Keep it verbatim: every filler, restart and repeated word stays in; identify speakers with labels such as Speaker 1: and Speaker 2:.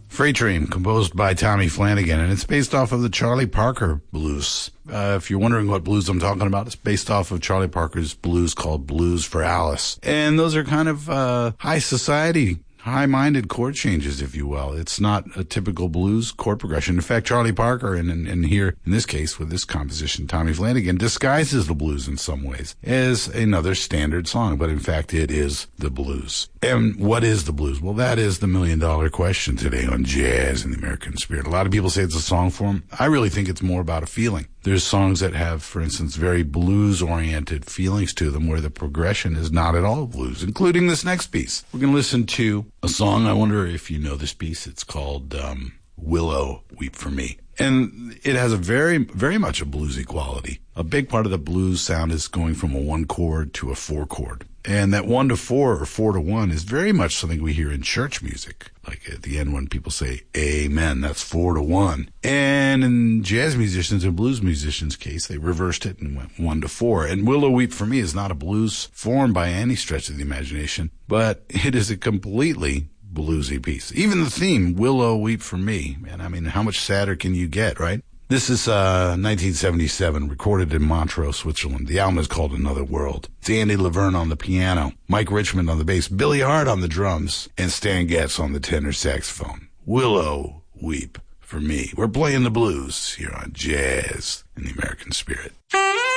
Speaker 1: Freight Train, composed by Tommy Flanagan, and it's based off of the Charlie Parker blues. Uh, if you're wondering what blues I'm talking about, it's based off of Charlie Parker's blues called Blues for Alice. And those are kind of uh, high society, high-minded chord changes, if you will. It's not a typical blues chord progression. In fact, Charlie Parker, and, and, and here, in this case, with this composition, Tommy Flanagan, disguises the blues in some ways as another standard song, but in fact, it is the blues. And what is the blues? Well, that is the million-dollar question today on Jazz in the American Spirit. A lot of people say it's a song form. I really think it's more about a feeling. There's songs that have, for instance, very blues-oriented feelings to them where the progression is not at all blues, including this next piece. We're going to listen to a song. I wonder if you know this piece. It's called um, Willow, Weep for Me. And it has a very, very much a bluesy quality. A big part of the blues sound is going from a one chord to a four chord. And that one to four or four to one is very much something we hear in church music. Like at the end when people say, amen, that's four to one. And in jazz musicians and blues musicians' case, they reversed it and went one to four. And Willow Weep for Me is not a blues form by any stretch of the imagination, but it is a completely bluesy piece. Even the theme, Willow Weep for Me, man, I mean, how much sadder can you get, right? This is uh nineteen seventy-seven, recorded in Montreux, Switzerland. The album is called Another World. It's Andy Laverne on the piano, Mike Richmond on the bass, Billy Hart on the drums, and Stan Getz on the tenor saxophone. Willow Weep for Me. We're playing the blues here on Jazz in the American Spirit.